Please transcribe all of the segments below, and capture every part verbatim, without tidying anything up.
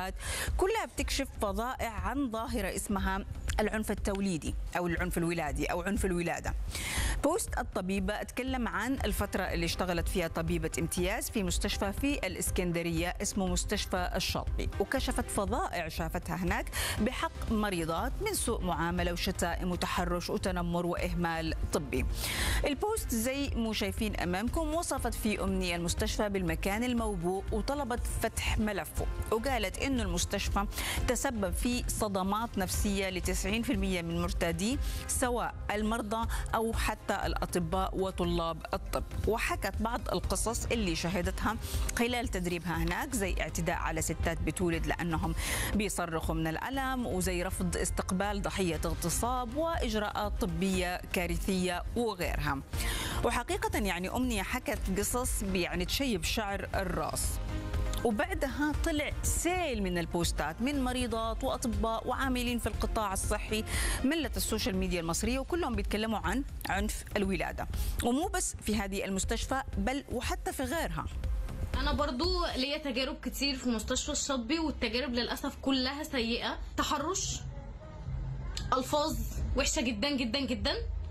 فيديوهات كلها بتكشف فظائع عن ظاهرة اسمها العنف التوليدي أو العنف الولادي أو عنف الولادة. بوست الطبيبة اتكلم عن الفترة اللي اشتغلت فيها طبيبة امتياز في مستشفى في الإسكندرية اسمه مستشفى الشاطبي، وكشفت فظائع شافتها هناك بحق مريضات من سوء معاملة وشتائم وتحرش وتنمر وإهمال طبي. البوست زي مو شايفين أمامكم وصفت فيه أمنية المستشفى بالمكان الموبوء وطلبت فتح ملفه، وقالت إنه المستشفى تسبب في صدمات نفسية ل تسعين بالمئة من مرتاديه سواء المرضى أو حتى الأطباء وطلاب الطب. وحكت بعض القصص اللي شهدتها خلال تدريبها هناك، زي اعتداء على ستات بتولد لأنهم بيصرخوا من الألم، وزي رفض استقبال ضحية اغتصاب، وإجراءات طبية كارثية وغيرها. وحقيقة يعني أمنية حكت قصص يعني تشيب شعر الراس. وبعدها طلع سيل من البوستات من مريضات وأطباء وعاملين في القطاع الصحي ملت السوشيال ميديا المصرية، وكلهم بيتكلموا عن عنف الولادة، ومو بس في هذه المستشفى بل وحتى في غيرها. أنا برضو ليا تجارب كتير في مستشفى الشاطبي، والتجارب للأسف كلها سيئة. تحرش، ألفاظ وحشة جدا جدا جدا،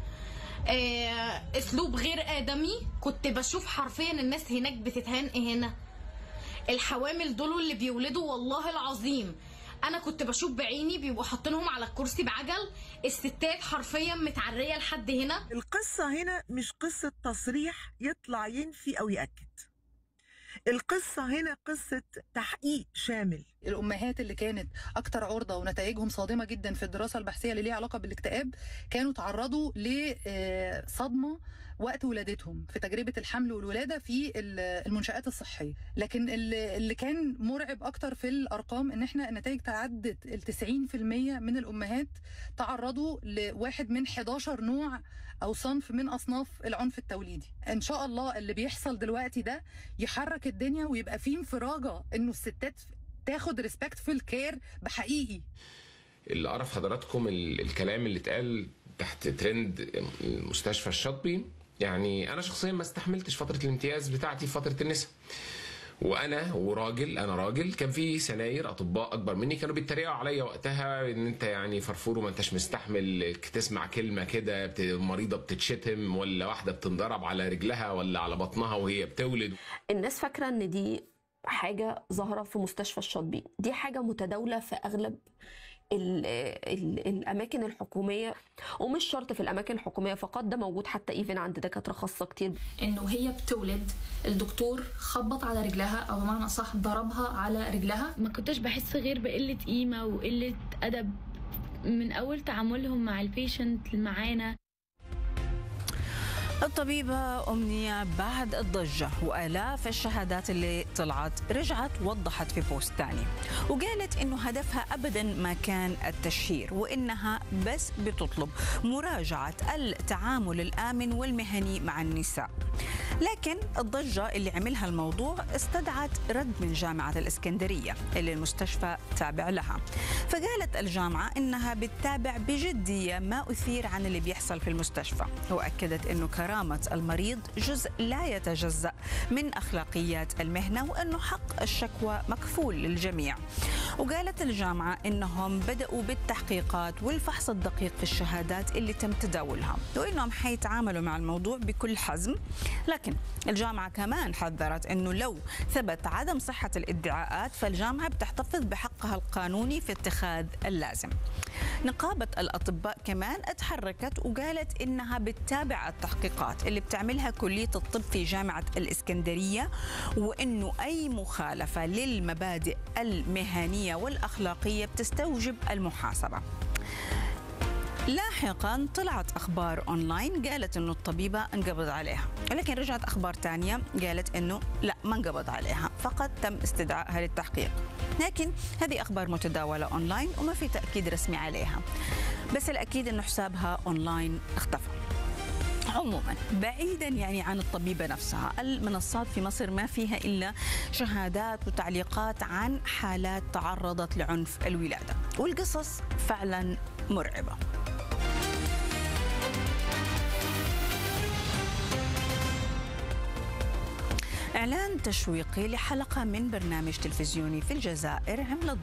أسلوب غير آدمي. كنت بشوف حرفيا الناس هناك بتتهان إهانة. الحوامل دول اللي بيولدوا والله العظيم انا كنت بشوف بعيني بيبقوا حاطينهم على الكرسي بعجل، الستات حرفيا متعريه لحد هنا. القصه هنا مش قصه تصريح يطلع ينفي او ياكد، القصة هنا قصة تحقيق شامل. الأمهات اللي كانت أكتر عرضة ونتائجهم صادمة جدا في الدراسة البحثية اللي ليها علاقة بالاكتئاب كانوا تعرضوا لصدمة وقت ولادتهم في تجربة الحمل والولادة في المنشآت الصحية. لكن اللي كان مرعب أكتر في الأرقام إن إحنا النتائج تعدت ال تسعين بالمئة من الأمهات تعرضوا لواحد من حداشر نوع أو صنف من أصناف العنف التوليدي. إن شاء الله اللي بيحصل دلوقتي ده يحرك الدنيا ويبقى فيه انفراجة إنه الستات تاخد ريسبكتفul كير بحقيقي. اللي عرف حضراتكم الكلام اللي اتقال تحت ترند مستشفى الشاطبي، يعني انا شخصيا ما استحملتش فتره الامتياز بتاعتي في فتره النساء، وانا وراجل انا راجل كان في سناير اطباء اكبر مني كانوا بيتريقوا عليا وقتها ان انت يعني فرفور وما انتش مستحمل تسمع كلمه كده مريضه بتتشتم ولا واحده بتنضرب على رجلها ولا على بطنها وهي بتولد. الناس فاكره ان دي حاجه ظاهره في مستشفى الشاطبي، دي حاجه متداوله في اغلب ال ال الاماكن الحكوميه، ومش شرط في الاماكن الحكوميه فقط، ده موجود حتى ايفن عند دكاتره خاصه كتير. انه هي بتولد الدكتور خبط على رجلها او بمعنى صح ضربها على رجلها. ما كنتش بحس غير بقله قيمه وقله ادب من اول تعاملهم مع البيشنت معانا. الطبيبة أمنية بعد الضجة وآلاف الشهادات اللي طلعت رجعت وضحت في بوست تاني، وقالت إنه هدفها أبدا ما كان التشهير، وإنها بس بتطلب مراجعة التعامل الآمن والمهني مع النساء. لكن الضجة اللي عملها الموضوع استدعت رد من جامعة الإسكندرية اللي المستشفى تابع لها، فقالت الجامعة إنها بتتابع بجدية ما أثير عن اللي بيحصل في المستشفى، وأكدت إنه كرامة المريض جزء لا يتجزأ من أخلاقيات المهنة، وأنه حق الشكوى مكفول للجميع. وقالت الجامعة إنهم بدأوا بالتحقيقات والفحص الدقيق في الشهادات اللي تم تداولها، وإنهم حيتعاملوا مع الموضوع بكل حزم. لكن الجامعة كمان حذرت إنه لو ثبت عدم صحة الادعاءات فالجامعة بتحتفظ بحقها القانوني في اتخاذ اللازم. نقابة الأطباء كمان اتحركت وقالت إنها بتتابع التحقيقات اللي بتعملها كلية الطب في جامعة الإسكندرية، وإنه أي مخالفة للمبادئ المهنية والأخلاقية بتستوجب المحاسبة. لاحقا طلعت أخبار أونلاين قالت إنه الطبيبة انقبض عليها، ولكن رجعت أخبار تانية قالت إنه لا ما انقبض عليها، فقط تم استدعائها للتحقيق. لكن هذه أخبار متداولة أونلاين وما في تأكيد رسمي عليها، بس الأكيد إنه حسابها أونلاين اختفى. عموما بعيدا يعني عن الطبيبة نفسها، المنصات في مصر ما فيها إلا شهادات وتعليقات عن حالات تعرضت لعنف الولادة، والقصص فعلا مرعبة. إعلان تشويقي لحلقة من برنامج تلفزيوني في الجزائر عملت